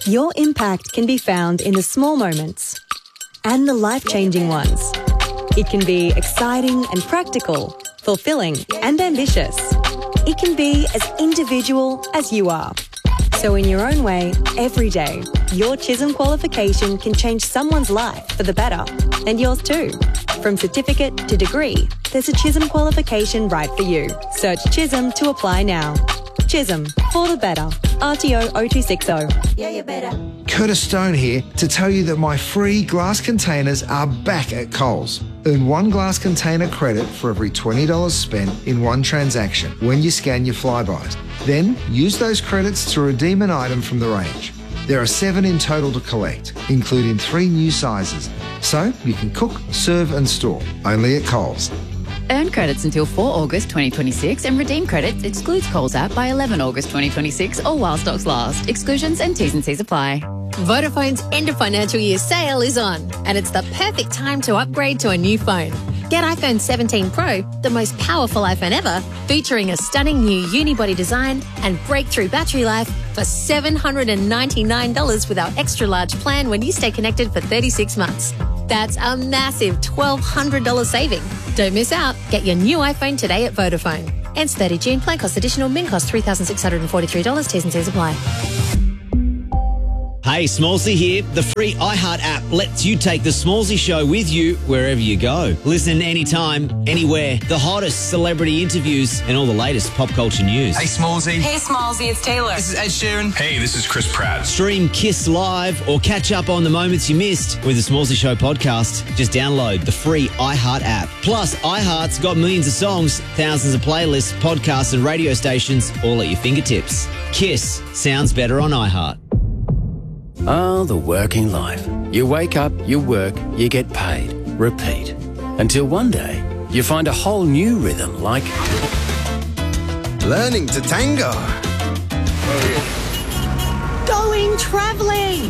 Your impact can be found in the small moments and the life-changing ones. It can be exciting and practical, fulfilling and ambitious. It can be as individual as you are. So in your own way, every day, your Chisholm qualification can change someone's life for the better, and yours too. From certificate to degree, there's a Chisholm qualification right for you. Search Chisholm to apply now. Chisholm, for the better. RTO 0260. Yeah, you better. Curtis Stone here to tell you that my free glass containers are back at Coles. Earn one glass container credit for every $20 spent in one transaction when you scan your Flybys. Then use those credits to redeem an item from the range. There are 7 in total to collect, including 3 new sizes. So you can cook, serve and store. Only at Coles. Earn credits until 4 August 2026 and redeem credits excludes Coles app by 11 August 2026 or while stocks last. Exclusions and T's and C's apply. Vodafone's end of financial year sale is on, and it's the perfect time to upgrade to a new phone. Get iPhone 17 Pro, the most powerful iPhone ever, featuring a stunning new unibody design and breakthrough battery life for $799 with our extra large plan when you stay connected for 36 months. That's a massive $1,200 saving. Don't miss out. Get your new iPhone today at Vodafone. Ends 30 June. Plan cost additional. Min cost $3,643. T's and C's apply. Hey, Smallsy here. The free iHeart app lets you take the Smallsy show with you wherever you go. Listen anytime, anywhere. The hottest celebrity interviews and all the latest pop culture news. Hey, Smallsy. Hey, Smallsy, it's Taylor. This is Ed Sheeran. Hey, this is Chris Pratt. Stream Kiss Live or catch up on the moments you missed with the Smallsy Show podcast. Just download the free iHeart app. Plus, iHeart's got millions of songs, thousands of playlists, podcasts and radio stations all at your fingertips. Kiss sounds better on iHeart. Ah, the working life. You wake up, you work, you get paid. Repeat. Until one day, you find a whole new rhythm like... learning to tango. Going travelling.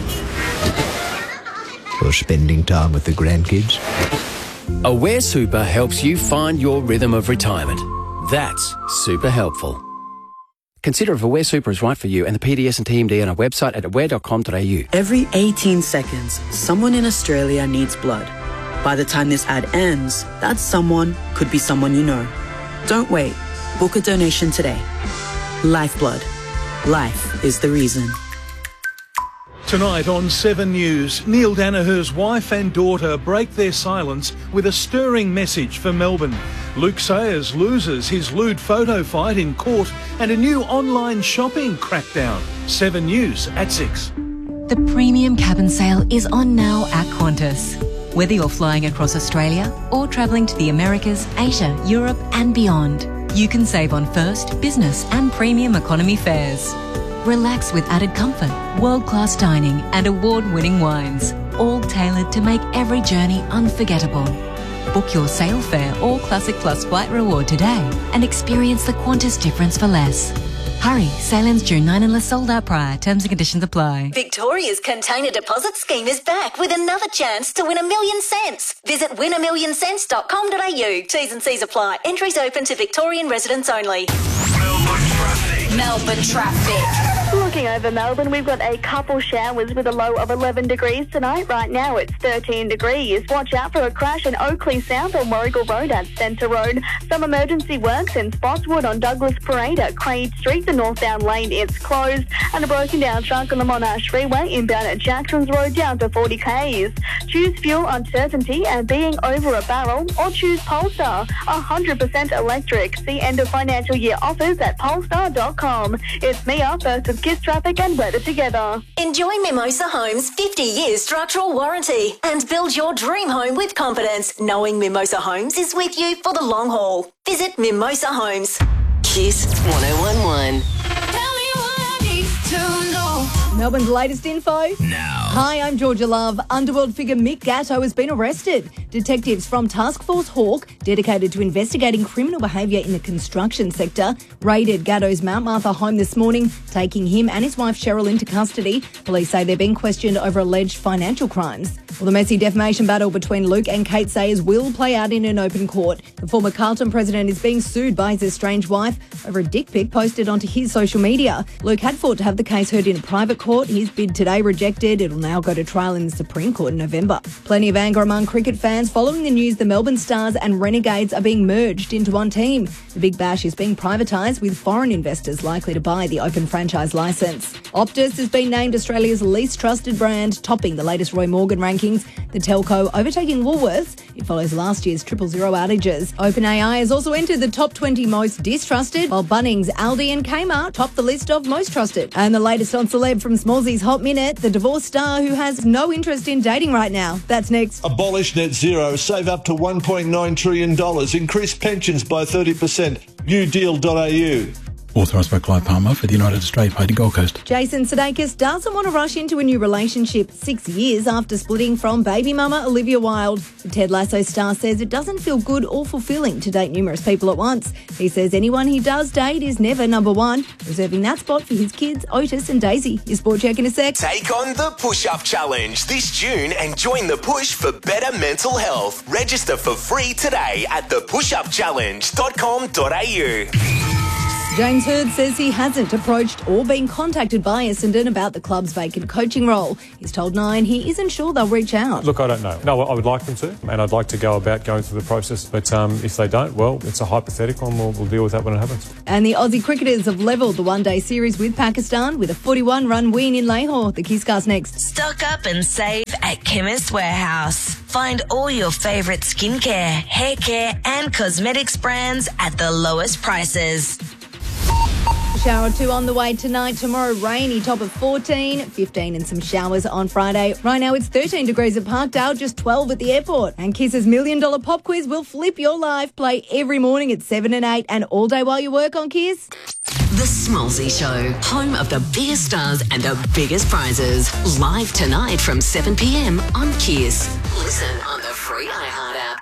Or spending time with the grandkids. Aware Super helps you find your rhythm of retirement. That's super helpful. Consider if Aware Super is right for you and the PDS and TMD on our website at aware.com.au. Every 18 seconds, someone in Australia needs blood. By the time this ad ends, that someone could be someone you know. Don't wait. Book a donation today. Lifeblood. Life is the reason. Tonight on 7 News, Neil Danaher's wife and daughter break their silence with a stirring message for Melbourne. Luke Sayers loses his lewd photo fight in court and a new online shopping crackdown. 7 News at 6. The premium cabin sale is on now at Qantas. Whether you're flying across Australia or travelling to the Americas, Asia, Europe and beyond, you can save on first, business and premium economy fares. Relax with added comfort, world-class dining and award-winning wines, all tailored to make every journey unforgettable. Book your sail fare or Classic Plus flight reward today and experience the Qantas difference for less. Hurry, sail ends June 9 unless sold out prior. Terms and conditions apply. Victoria's Container Deposit Scheme is back with another chance to win $1 million. Visit winamillionscents.com.au. T's and C's apply. Entries open to Victorian residents only. Melbourne traffic. Looking over Melbourne, we've got a couple showers with a low of 11 degrees tonight. Right now it's 13 degrees. Watch out for a crash in Oakley South on Warrigal Road at Centre Road. Some emergency works in Spotswood on Douglas Parade at Craig Street. The northbound lane is closed. And a broken down truck on the Monash Freeway inbound at Jackson's Road down to 40 k's. Choose fuel uncertainty and being over a barrel, or choose Polestar, 100% electric. See end of financial year offers at polestar.com. It's Mia, first of Kiss Traffic and weather together. Enjoy Mimosa Homes' 50-year structural warranty and build your dream home with confidence, knowing Mimosa Homes is with you for the long haul. Visit Mimosa Homes. Kiss 1011. Melbourne's latest info Now. Hi, I'm Georgia Love. Underworld figure Mick Gatto has been arrested. Detectives from Task Force Hawk, dedicated to investigating criminal behaviour in the construction sector, raided Gatto's Mount Martha home this morning, taking him and his wife Cheryl into custody. Police say they're being questioned over alleged financial crimes. Well, the messy defamation battle between Luke and Kate Sayers will play out in an open court. The former Carlton president is being sued by his estranged wife over a dick pic posted onto his social media. Luke had fought to have the case heard in a private court. His bid today rejected. It'll now go to trial in the Supreme Court in November. Plenty of anger among cricket fans following the news the Melbourne Stars and Renegades are being merged into one team. The Big Bash is being privatised, with foreign investors likely to buy the open franchise licence. Optus has been named Australia's least trusted brand, topping the latest Roy Morgan rankings. The telco overtaking Woolworths. It follows last year's 000 outages. OpenAI has also entered the top 20 most distrusted, while Bunnings, Aldi and Kmart top the list of most trusted. And the latest on celeb from Smallsy's Hot Minute, the divorced star who has no interest in dating right now. That's next. Abolish net zero, save up to $1.9 trillion, increase pensions by 30%. newdeal.au. Authorised by Clive Palmer for the United Australia Party Gold Coast. Jason Sudeikis doesn't want to rush into a new relationship 6 years after splitting from baby mama Olivia Wilde. The Ted Lasso star says it doesn't feel good or fulfilling to date numerous people at once. He says anyone he does date is never number one, reserving that spot for his kids, Otis and Daisy. Your Sport Check in a sec. Take on the Push-Up Challenge this June and join the push for better mental health. Register for free today at thepushupchallenge.com.au. James Hird says he hasn't approached or been contacted by Essendon about the club's vacant coaching role. He's told Nine he isn't sure they'll reach out. Look, I don't know. No, I would like them to, and I'd like to go about going through the process. But if they don't, well, it's a hypothetical, and we'll deal with that when it happens. And the Aussie cricketers have levelled the one-day series with Pakistan with a 41-run win in Lahore. The Kisscast next. Stock up and save at Chemist Warehouse. Find all your favourite skincare, hair care and cosmetics brands at the lowest prices. Shower 2 on the way tonight. Tomorrow, rainy, top of 14, 15 and some showers on Friday. Right now, it's 13 degrees at Parkdale, just 12 at the airport. And Kiss's $1 Million Pop Quiz will flip your life. Play every morning at 7 and 8 and all day while you work on Kiss. The Smallsy Show, home of the biggest stars and the biggest prizes. Live tonight from 7 p.m. on Kiss. Listen on the free iHeart app.